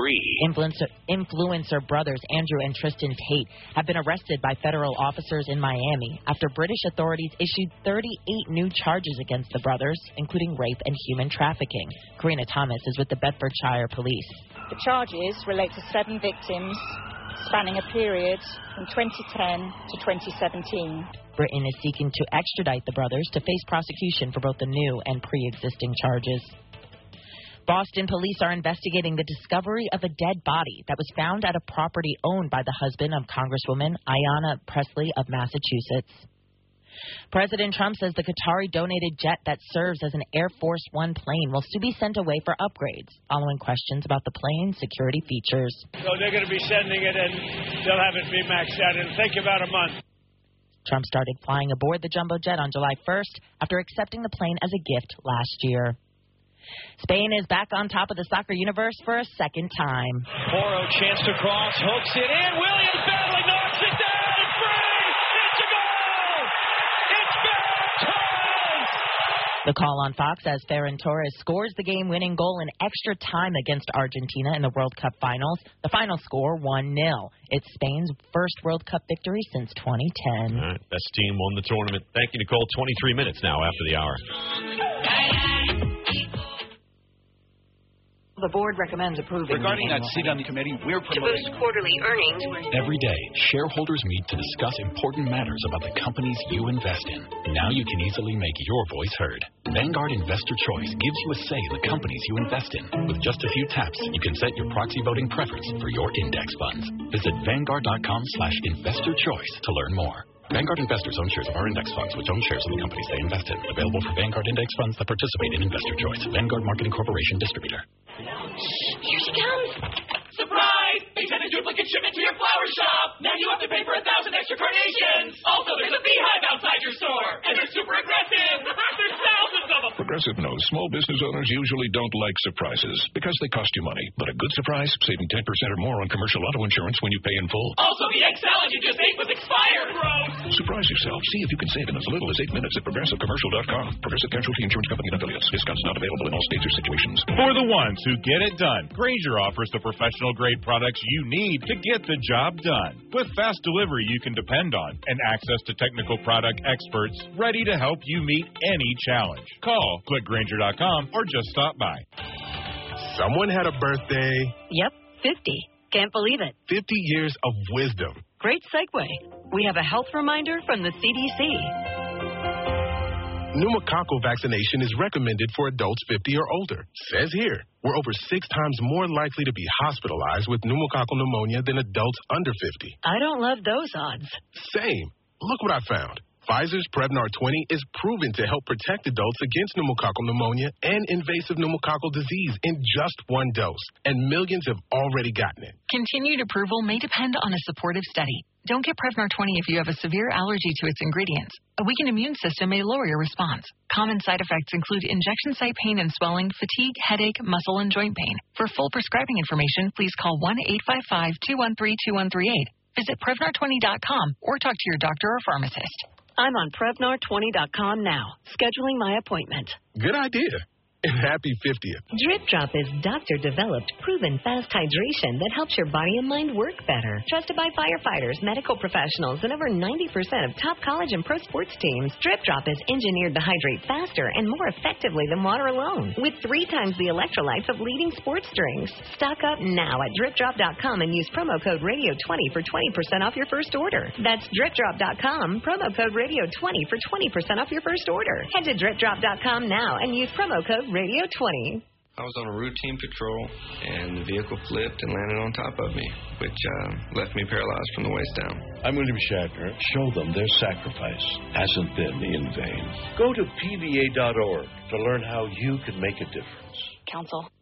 Influencer brothers Andrew and Tristan Tate have been arrested by federal officers in Miami after British authorities issued 38 new charges against the brothers, including rape and human trafficking. Karina Thomas is with the Bedfordshire Police. The charges relate to 7 victims spanning a period from 2010 to 2017. Britain is seeking to extradite the brothers to face prosecution for both the new and pre-existing charges. Boston police are investigating the discovery of a dead body that was found at a property owned by the husband of Congresswoman Ayanna Pressley of Massachusetts. President Trump says the Qatari-donated jet that serves as an Air Force One plane will soon be sent away for upgrades, following questions about the plane's security features. So they're going to be sending it, and they'll have it be maxed out. It'll take about a month. Trump started flying aboard the jumbo jet on July 1st after accepting the plane as a gift last year. Spain is back on top of the soccer universe for a second time. Moro chance to cross, hooks it in. Williams battling, knocks it down. It's free. It's a goal. It's Ferran. The call on Fox as Ferran Torres scores the game-winning goal in extra time against Argentina in the World Cup finals. The final score 1-0. It's Spain's first World Cup victory since 2010. All right, best team won the tournament. Thank you, Nicole. 23 minutes now after the hour. The board recommends approving. Regarding that seat on the committee, we're promoting to boost quarterly earnings. Every day, shareholders meet to discuss important matters about the companies you invest in. Now you can easily make your voice heard. Vanguard Investor Choice gives you a say in the companies you invest in. With just a few taps, you can set your proxy voting preference for your index funds. Visit Vanguard.com/investorchoice to learn more. Vanguard investors own shares of our index funds, which own shares of the companies they invest in. Available for Vanguard index funds that participate in Investor Choice. Vanguard Marketing Corporation Distributor. Here she comes. Surprise! They sent a duplicate shipment to your flower shop. Now you have to pay for 1,000 extra carnations. Also, there's a beehive outside your store. And they're super aggressive. There's thousands of them. Progressive knows small business owners usually don't like surprises because they cost you money. But a good surprise, saving 10% or more on commercial auto insurance when you pay in full. Also, the egg salad you just ate was expired. Gross. Surprise yourself. See if you can save in as little as 8 minutes at ProgressiveCommercial.com. Progressive Casualty Insurance Company and affiliates. Discounts not available in all states or situations. For the ones who get it done, Grainger offers the professional-grade products you need to get the job done. With fast delivery you can depend on and access to technical product experts ready to help you meet any challenge. Call, click Grainger.com, or just stop by. Someone had a birthday. Yep, 50. Can't believe it. 50 years of wisdom. Great segue. We have a health reminder from the CDC. Pneumococcal vaccination is recommended for adults 50 or older. Says here, we're over 6 times more likely to be hospitalized with pneumococcal pneumonia than adults under 50. I don't love those odds. Same. Look what I found. Pfizer's Prevnar 20 is proven to help protect adults against pneumococcal pneumonia and invasive pneumococcal disease in just 1 dose. And millions have already gotten it. Continued approval may depend on a supportive study. Don't get Prevnar 20 if you have a severe allergy to its ingredients. A weakened immune system may lower your response. Common side effects include injection site pain and swelling, fatigue, headache, muscle, and joint pain. For full prescribing information, please call 1-855-213-2138. Visit Prevnar20.com or talk to your doctor or pharmacist. I'm on Prevnar20.com now, scheduling my appointment. Good idea. And happy 50th. Drip Drop is doctor-developed, proven fast hydration that helps your body and mind work better. Trusted by firefighters, medical professionals, and over 90% of top college and pro sports teams, Drip Drop is engineered to hydrate faster and more effectively than water alone, with 3 times the electrolytes of leading sports drinks. Stock up now at DripDrop.com and use promo code Radio20 for 20% off your first order. That's DripDrop.com, promo code Radio20 for 20% off your first order. Head to DripDrop.com now and use promo code Radio20. I was on a routine patrol, and the vehicle flipped and landed on top of me, which left me paralyzed from the waist down. I'm William Shatner. Show them their sacrifice hasn't been in vain. Go to PVA.org to learn how you can make a difference. Counsel.